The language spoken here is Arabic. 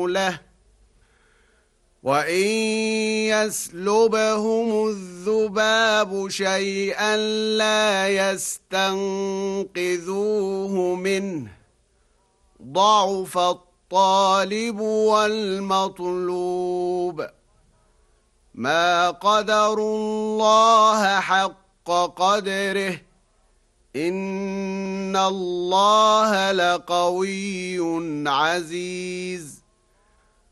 حوله وإن يسلبهم الذباب شيئا لا يستنقذوه منه ضعف الطالب والمطلوب ما قدروا الله حق قدره إن الله لقوي عزيز